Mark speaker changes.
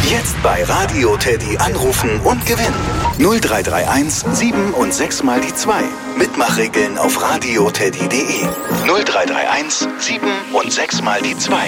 Speaker 1: Jetzt bei Radio Teddy anrufen und gewinnen. 0331 7 und 6 mal die 2. Mitmachregeln auf radioteddy.de. 0331 7 und 6 mal die 2.